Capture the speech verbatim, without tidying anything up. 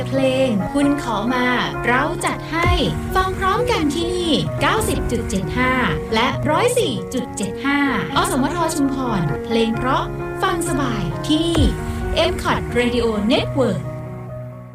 เพลงคุณขอมาเราจัดให้ฟังพร้อมกันที่นี่ เก้าสิบจุดเจ็ดห้า และ หนึ่งร้อยสี่จุดเจ็ดห้า อสมทชุมพรเพลงเพราะฟังสบายที่นี่ เอ็ม คอท Radio Network